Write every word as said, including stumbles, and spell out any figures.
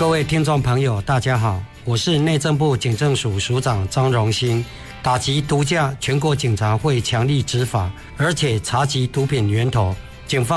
各位听众朋友，大家好，我是内政部警政署署长张荣兴。打击毒驾，全国警察会强力执法，而且查缉毒品源头。警方